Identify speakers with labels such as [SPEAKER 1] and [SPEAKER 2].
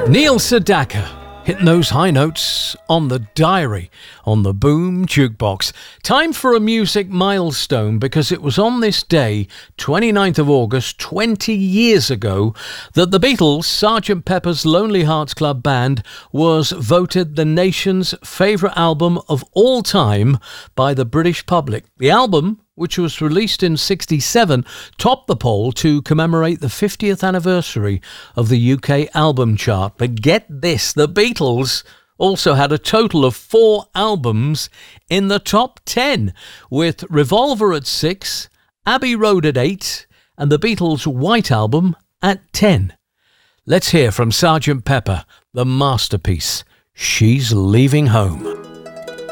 [SPEAKER 1] Neil Sedaka hitting those high notes on the diary, on the Boom Jukebox. Time for a music milestone, because it was on this day, 29th of August, 20 years ago, that the Beatles' Sgt. Pepper's Lonely Hearts Club Band was voted the nation's favourite album of all time by the British public. The album, which was released in '67, topped the poll to commemorate the 50th anniversary of the UK album chart. But get this, the Beatles also had a total of 4 albums in the top 10, with Revolver at 6, Abbey Road at 8, and the Beatles' White Album at 10. Let's hear from Sgt. Pepper, the masterpiece, She's Leaving Home.